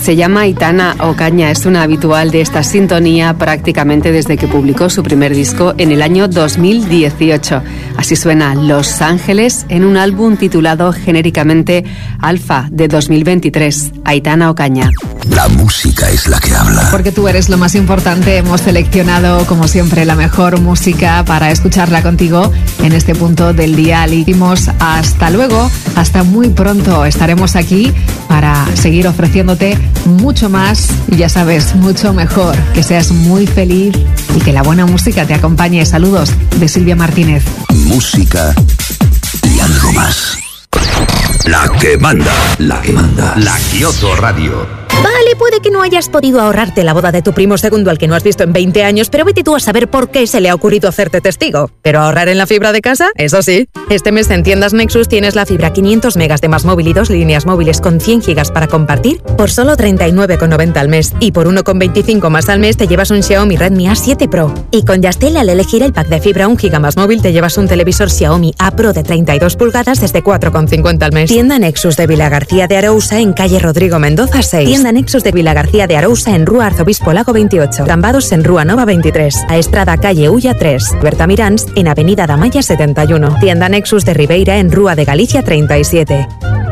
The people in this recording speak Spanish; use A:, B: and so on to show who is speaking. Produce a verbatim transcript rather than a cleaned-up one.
A: Se llama Aitana Ocaña, es una habitual de esta sintonía prácticamente desde que publicó su primer disco en el año dos mil dieciocho. Así suena Los Ángeles en un álbum titulado genéricamente Alfa de dos mil veintitrés. Aitana Ocaña.
B: La música es la que habla.
C: Porque tú eres lo más importante, hemos seleccionado como siempre la mejor música para escucharla contigo en este punto del día. Y dimos hasta luego, hasta muy pronto. Estaremos aquí para seguir ofreciéndote mucho más y ya sabes, mucho mejor. Que seas muy feliz y que la buena música te acompañe. Saludos de Silvia Martínez.
B: Música y algo más. La que manda, la que manda, la Kioto Radio.
D: Vale, puede que no hayas podido ahorrarte la boda de tu primo segundo al que no has visto en veinte años, pero vete tú a saber por qué se le ha ocurrido hacerte testigo. ¿Pero ahorrar en la fibra de casa? Eso sí. Este mes en Tiendas Nexus tienes la fibra quinientos megas de Más Móvil y dos líneas móviles con cien gigas para compartir por solo treinta y nueve con noventa al mes. Y por uno con veinticinco más al mes te llevas un Xiaomi Redmi A siete Pro. Y con Yastel, al elegir el pack de fibra un giga más móvil, te llevas un televisor Xiaomi A Pro de treinta y dos pulgadas desde cuatro con cincuenta al mes. Tienda Nexus de Vilagarcía de Arousa en calle Rodrigo Mendoza seis. Tienda Nexus de Vilagarcía de Arousa en Rúa Arzobispo Lago veintiocho. Cambados en Rúa Nova veintitrés. A Estrada calle Ulla tres. Berta Mirans en Avenida Damaya setenta y uno. Tienda Nexus de Ribeira en Rúa de Galicia treinta y siete.